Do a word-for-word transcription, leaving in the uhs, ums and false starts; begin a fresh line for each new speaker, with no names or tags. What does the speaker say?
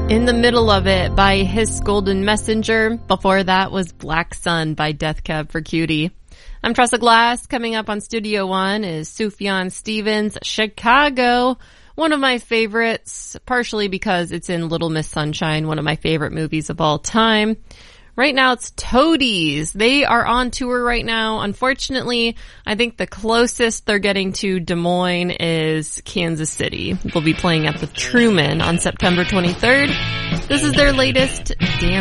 In the Middle of It by His Golden Messenger. Before that was Black Sun by Death Cab for Cutie. I'm Tressa Glass. Coming up on Studio One is Sufjan Stevens' Chicago. One of my favorites, partially because it's in Little Miss Sunshine, one of my favorite movies of all time. Right now it's Toadies. They are on tour right now. Unfortunately, I think the closest they're getting to Des Moines is Kansas City. They'll be playing at the Truman on September twenty-third. This is their latest, Damn